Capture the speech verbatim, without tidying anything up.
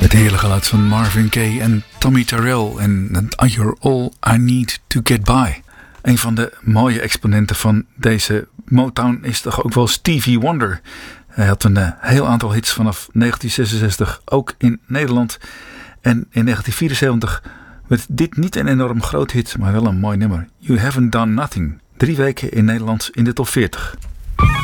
Het heerlijke geluid van Marvin Gaye en Tommy Terrell en You're All I Need To Get By. Een van de mooie exponenten van deze Motown is toch ook wel Stevie Wonder. Hij had een uh, heel aantal hits vanaf negentien zesenzestig, ook in Nederland. En in negentien vierenzeventig werd dit niet een enorm groot hit, maar wel een mooi nummer. You Haven't Done Nothing. Drie weken in Nederland in de top veertig.